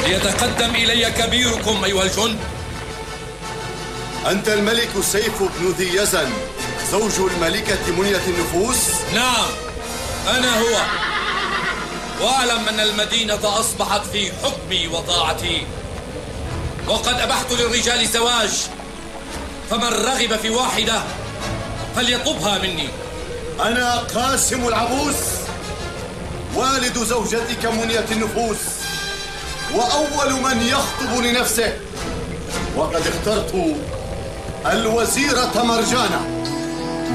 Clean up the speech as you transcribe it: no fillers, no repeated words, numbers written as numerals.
ليتقدم إلي كبيركم أيها الجند. أنت الملك سيف بن ذي يزن زوج الملكة منية النفوس؟ نعم أنا هو، واعلم أن المدينة أصبحت في حكمي وطاعتي، وقد أبحت للرجال الزواج، فمن رغب في واحدة فليطلبها مني. أنا قاسم العبوس والد زوجتك منية النفوس، وأول من يخطب لنفسه، وقد اخترت الوزيرة مرجانة.